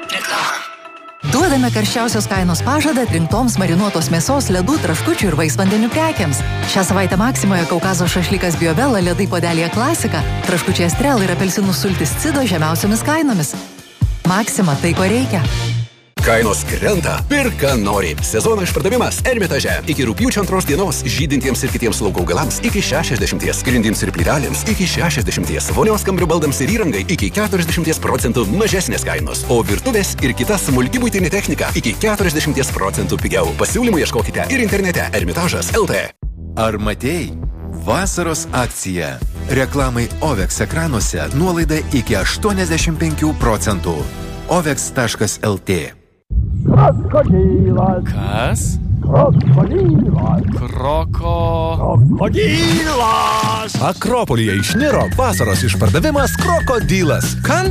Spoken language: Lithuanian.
Duodame karščiausios kainos pažadą atrinktoms marinuotos mėsos, ledų, traškučių ir vaisvandenių prekiams. Šią savaitę Maksimoje Kaukazo šašlykas Biobela, ledai puodelėje Klasika, traškučiai Estrel ir apelsinų sultis Cido žemiausiomis kainomis. Maksima, tai ko reikia. Kainos krenta, pirk ką nori. Sezono išpardavimas Ermitaže. Iki rugpjūčio 2 dienos žydintiems ir kitiems lauko augalams iki 60%, grindims ir plytelėms iki 60%, vonios kambarių baldams ir įrangai iki 40% mažesnės kainos, o virtuvės ir kita smulki buitinė technika iki 40% pigiau. Pasiūlymų ieškokite ir internete Ermitažas LT. Ar matei? Vasaros akcija. Reklamai Ovex ekranuose nuolaida iki 85%. Ovex.lt. Krokodilas. Kas? Krokodilas. Krokodilas. Akropolyje išniro vasaros išpardavimas Krokodilas.